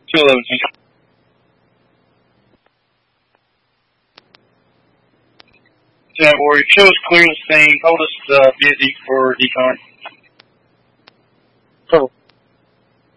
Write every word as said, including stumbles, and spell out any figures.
two eleven, thank you. Yeah, Warrior, show us clear the scene. Hold us uh, busy for decon. Cool.